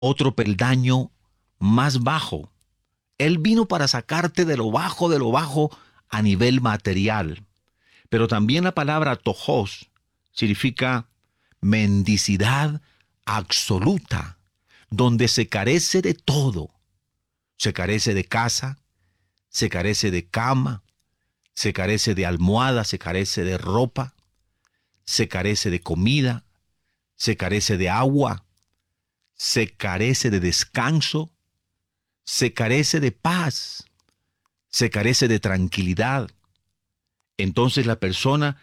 otro peldaño más bajo. Él vino para sacarte de lo bajo a nivel material. Pero también la palabra tojos significa mendicidad absoluta, donde se carece de todo. Se carece de casa, se carece de cama, se carece de almohada, se carece de ropa, se carece de comida, se carece de agua, se carece de descanso, se carece de paz, se carece de tranquilidad. Entonces la persona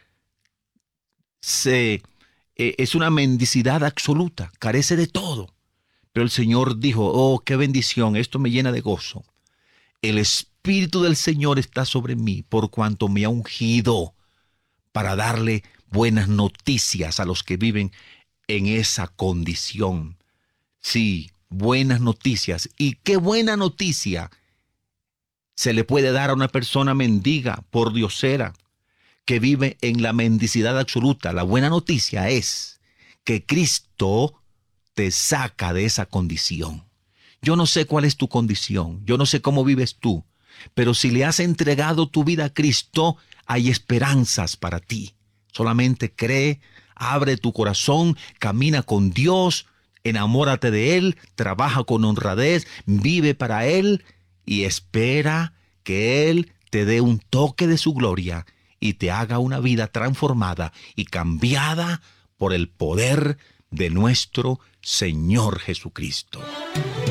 es una mendicidad absoluta, carece de todo. Pero el Señor dijo, oh, qué bendición, esto me llena de gozo. El Espíritu del Señor está sobre mí por cuanto me ha ungido para darle buenas noticias a los que viven en esa condición. Sí, buenas noticias. ¿Y qué buena noticia se le puede dar a una persona mendiga, por diosera, que vive en la mendicidad absoluta? La buena noticia es que Cristo te saca de esa condición. Yo no sé cuál es tu condición, yo no sé cómo vives tú, pero si le has entregado tu vida a Cristo, hay esperanzas para ti. Solamente cree, abre tu corazón, camina con Dios, enamórate de Él, trabaja con honradez, vive para Él y espera que Él te dé un toque de su gloria y te haga una vida transformada y cambiada por el poder de nuestro Señor Jesucristo.